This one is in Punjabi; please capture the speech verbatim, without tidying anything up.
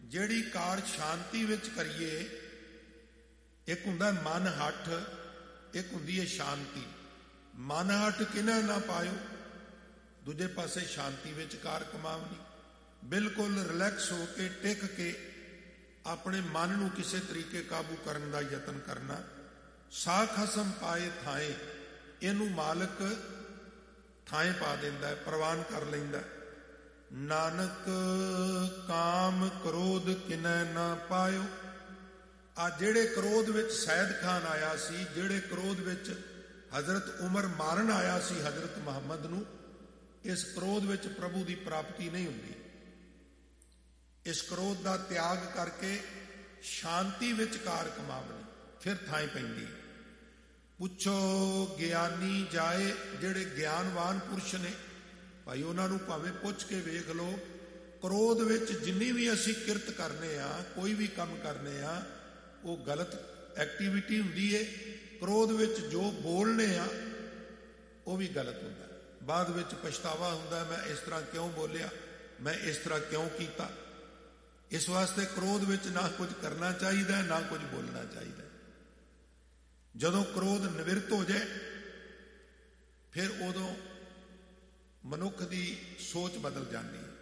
ਜਿਹੜੀ ਕਾਰ ਸ਼ਾਂਤੀ ਵਿੱਚ ਕਰੀਏ, ਇੱਕ ਹੁੰਦਾ ਮਨ ਹੱਠ, ਇੱਕ ਹੁੰਦੀ ਹੈ ਸ਼ਾਂਤੀ। ਮਨ ਹੱਠ ਕਿਨਾਂ ਨਾ ਪਾਇਓ, ਦੂਜੇ ਪਾਸੇ ਸ਼ਾਂਤੀ ਵਿੱਚ ਕਾਰ ਕਮਾਵਣੀ। ਬਿਲਕੁਲ ਰਿਲੈਕਸ ਹੋ ਕੇ ਟਿਕ ਕੇ ਆਪਣੇ ਮਨ ਨੂੰ ਕਿਸੇ ਤਰੀਕੇ ਕਾਬੂ ਕਰਨ ਦਾ ਯਤਨ ਕਰਨਾ। ਸਾ ਖਸਮ ਪਾਏ ਥਾਏ, ਇਹਨੂੰ ਮਾਲਕ ਥਾਂ ਪਾ ਦਿੰਦਾ, ਪ੍ਰਵਾਨ ਕਰ ਲੈਂਦਾ। ਨਾਨਕ ਕਾਮ ਕ੍ਰੋਧ ਕਿਨੈ ਨਾ ਪਾਇਓ। ਆ ਜਿਹੜੇ ਕ੍ਰੋਧ ਵਿੱਚ ਸੈਦ ਖਾਨ ਆਇਆ ਸੀ, ਜਿਹੜੇ ਕ੍ਰੋਧ ਵਿੱਚ ਹਜ਼ਰਤ ਉਮਰ ਮਾਰਨ ਆਇਆ ਸੀ ਹਜ਼ਰਤ ਮੁਹੰਮਦ ਨੂੰ, ਇਸ ਕ੍ਰੋਧ ਵਿੱਚ ਪ੍ਰਭੂ ਦੀ ਪ੍ਰਾਪਤੀ ਨਹੀਂ ਹੁੰਦੀ। ਇਸ ਕ੍ਰੋਧ ਦਾ ਤਿਆਗ ਕਰਕੇ ਸ਼ਾਂਤੀ ਵਿੱਚ ਕਾਰ ਕਮਾਵਣੀ, ਫਿਰ ਥਾਂ ਪੈਂਦੀ। ਪੁੱਛੋ ਗਿਆਨੀ ਜਾਏ, ਜਿਹੜੇ ਗਿਆਨਵਾਨ ਪੁਰਸ਼ ਨੇ ਭਾਈ ਉਹਨਾਂ ਨੂੰ ਭਾਵੇਂ ਪੁੱਛ ਕੇ ਵੇਖ ਲਓ। ਕ੍ਰੋਧ ਵਿੱਚ ਜਿੰਨੀ ਵੀ ਅਸੀਂ ਕਿਰਤ ਕਰਨੇ ਆ, ਕੋਈ ਵੀ ਕੰਮ ਕਰਨੇ ਆ, ਉਹ ਗਲਤ ਐਕਟੀਵਿਟੀ ਹੁੰਦੀ ਏ। ਕ੍ਰੋਧ ਵਿੱਚ ਜੋ ਬੋਲਨੇ ਆ ਉਹ ਵੀ ਗਲਤ ਹੁੰਦਾ। ਬਾਅਦ ਵਿੱਚ ਪਛਤਾਵਾ ਹੁੰਦਾ, ਮੈਂ ਇਸ ਤਰ੍ਹਾਂ ਕਿਉਂ ਬੋਲਿਆ, ਮੈਂ ਇਸ ਤਰ੍ਹਾਂ ਕਿਉਂ ਕੀਤਾ। ਇਸ ਵਾਸਤੇ ਕ੍ਰੋਧ ਵਿੱਚ ਨਾ ਕੁਝ ਕਰਨਾ ਚਾਹੀਦਾ, ਨਾ ਕੁਝ ਬੋਲਣਾ ਚਾਹੀਦਾ। ਜਦੋਂ ਕ੍ਰੋਧ ਨਿਵਰਤ ਹੋ ਜਾਏ, ਫਿਰ ਉਦੋਂ ਮਨੁੱਖ ਦੀ ਸੋਚ ਬਦਲ ਜਾਂਦੀ ਹੈ।